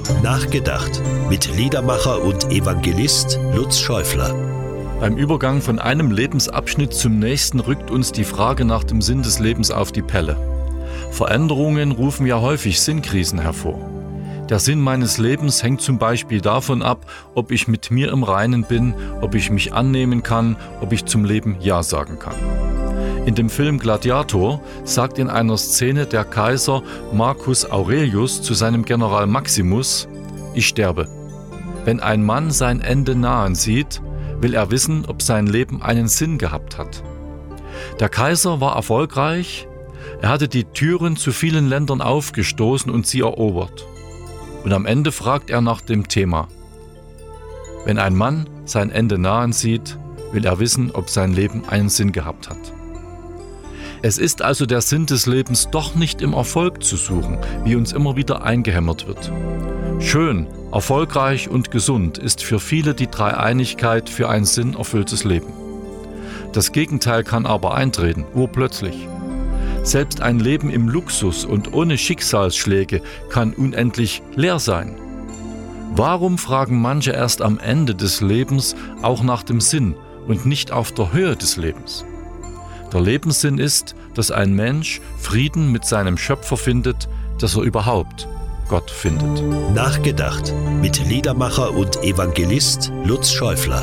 Nachgedacht mit Liedermacher und Evangelist Lutz Schäufler. Beim Übergang von einem Lebensabschnitt zum nächsten rückt uns die Frage nach dem Sinn des Lebens auf die Pelle. Veränderungen rufen ja häufig Sinnkrisen hervor. Der Sinn meines Lebens hängt zum Beispiel davon ab, ob ich mit mir im Reinen bin, ob ich mich annehmen kann, ob ich zum Leben Ja sagen kann. In dem Film Gladiator sagt in einer Szene der Kaiser Marcus Aurelius zu seinem General Maximus: Ich sterbe. Wenn ein Mann sein Ende nahen sieht, will er wissen, ob sein Leben einen Sinn gehabt hat. Der Kaiser war erfolgreich, er hatte die Türen zu vielen Ländern aufgestoßen und sie erobert. Und am Ende fragt er nach dem Thema. Wenn ein Mann sein Ende nahen sieht, will er wissen, ob sein Leben einen Sinn gehabt hat. Es ist also der Sinn des Lebens doch nicht im Erfolg zu suchen, wie uns immer wieder eingehämmert wird. Schön, erfolgreich und gesund ist für viele die Dreieinigkeit für ein sinnerfülltes Leben. Das Gegenteil kann aber eintreten, urplötzlich. Selbst ein Leben im Luxus und ohne Schicksalsschläge kann unendlich leer sein. Warum fragen manche erst am Ende des Lebens auch nach dem Sinn und nicht auf der Höhe des Lebens? Der Lebenssinn ist, dass ein Mensch Frieden mit seinem Schöpfer findet, dass er überhaupt Gott findet. Nachgedacht mit Liedermacher und Evangelist Lutz Schäufler.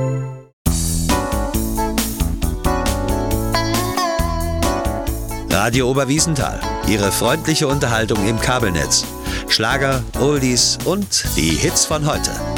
Radio Oberwiesenthal, Ihre freundliche Unterhaltung im Kabelnetz. Schlager, Oldies und die Hits von heute.